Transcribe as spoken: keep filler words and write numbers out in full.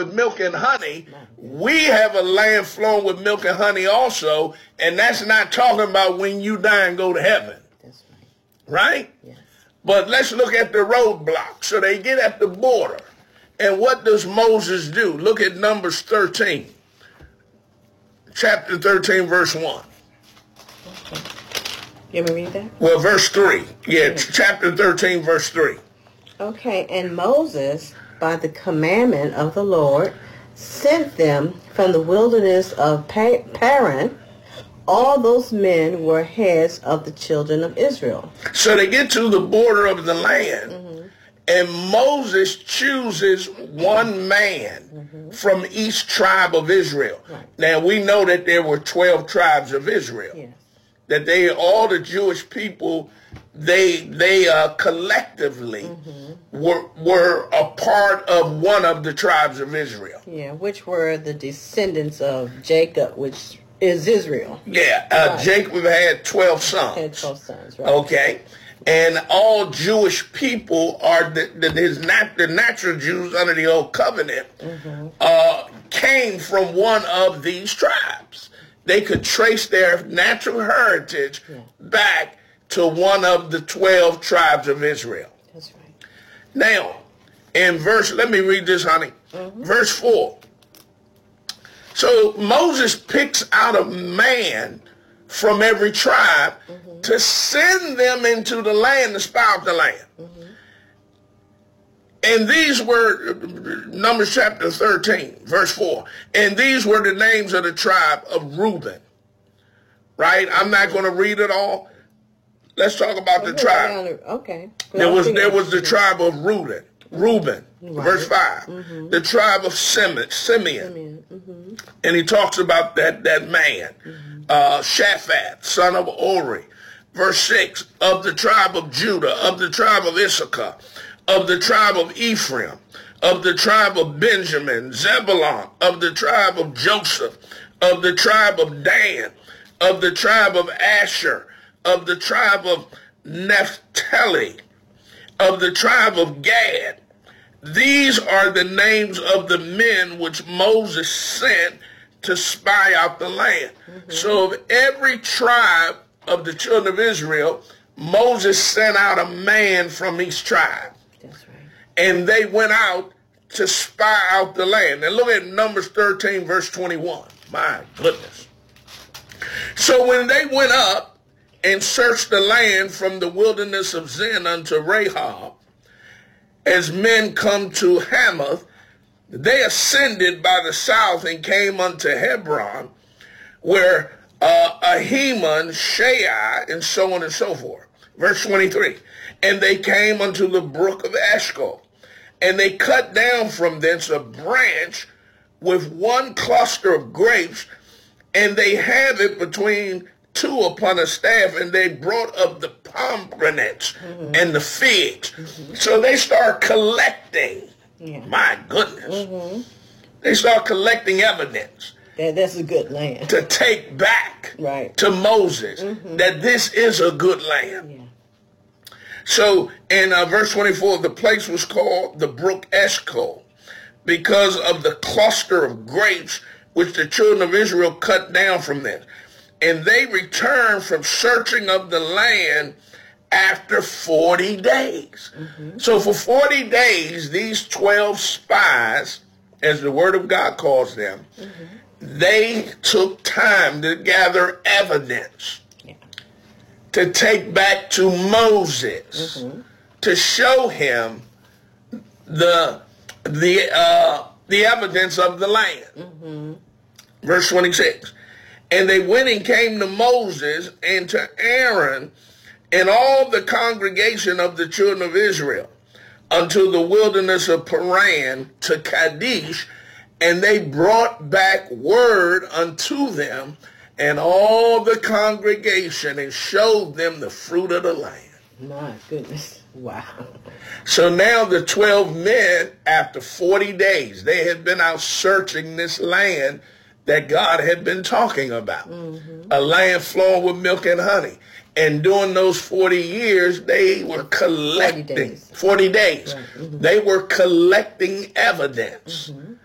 with milk and honey, we have a land flowing with milk and honey also, and that's not talking about when you die and go to heaven. That's right. Right? Yes. But let's look at the roadblock. So they get at the border. And what does Moses do? Look at Numbers thirteen. Chapter thirteen, verse one. Okay. You want me to read that? Well, verse three. Yeah, okay. Chapter thirteen, verse three. Okay, and Moses, by the commandment of the Lord, sent them from the wilderness of Paran. All those men were heads of the children of Israel. So they get to the border of the land, mm-hmm. and Moses chooses one man mm-hmm. from each tribe of Israel. Right. Now, we know that there were twelve tribes of Israel. Yes. That they, all the Jewish people, they they uh, collectively mm-hmm. were were a part of one of the tribes of Israel. Yeah, which were the descendants of Jacob, which is Israel. Yeah, uh, right. Jacob had twelve sons. Had twelve sons, right. Okay, and all Jewish people are the, the, his nat, the natural Jews under the old covenant mm-hmm. uh, came from one of these tribes. They could trace their natural heritage yeah. back to one of the twelve tribes of Israel. That's right. Now, in verse, let me read this, honey. Mm-hmm. Verse four. So Moses picks out a man from every tribe mm-hmm. to send them into the land to spy out the land. Mm-hmm. And these were, Numbers chapter thirteen, verse four. And these were the names of the tribe of Reuben. Right? I'm not going to read it all. Let's talk about the tribe. Okay. There was there was the tribe of Reuben. Reuben, right. Verse five. Mm-hmm. The tribe of Simeon. Simeon. Mm-hmm. And he talks about that, that man, mm-hmm. uh, Shaphat, son of Ori. Verse six, of the tribe of Judah, of the tribe of Issachar, of the tribe of Ephraim, of the tribe of Benjamin, Zebulun, of the tribe of Joseph, of the tribe of Dan, of the tribe of Asher, of the tribe of Naphtali, of the tribe of Gad. These are the names of the men which Moses sent to spy out the land. Mm-hmm. So of every tribe of the children of Israel, Moses sent out a man from each tribe. That's right. And they went out to spy out the land. Now look at Numbers thirteen, verse twenty-one. My goodness. So when they went up and searched the land from the wilderness of Zin unto Rahab, as men come to Hamath, they ascended by the south and came unto Hebron, where uh, Ahiman, Shai, and so on and so forth. Verse twenty-three. And they came unto the brook of Eshcol, and they cut down from thence a branch with one cluster of grapes, and they have it between two upon a staff, and they brought up the pomegranates mm-hmm. and the figs. Mm-hmm. So they start collecting. Yeah. My goodness. Mm-hmm. They start collecting evidence. That, that's a good land. To take back right. to Moses mm-hmm. that this is a good land. Yeah. So in uh, verse twenty-four, the place was called the brook Eshcol because of the cluster of grapes which the children of Israel cut down from them. And they returned from searching of the land after forty days. Mm-hmm. So for forty days, these twelve spies, as the word of God calls them, mm-hmm. they took time to gather evidence yeah. to take back to Moses mm-hmm. to show him the the uh, the evidence of the land. Mm-hmm. Verse twenty-six. And they went and came to Moses and to Aaron and all the congregation of the children of Israel unto the wilderness of Paran to Kadesh, and they brought back word unto them and all the congregation and showed them the fruit of the land. My goodness. Wow. So now the twelve men, after forty days, they had been out searching this land that God had been talking about, mm-hmm. a land flowing with milk and honey. And during those forty years, they were collecting, forty days, forty days. Right. Mm-hmm. They were collecting evidence. Mm-hmm.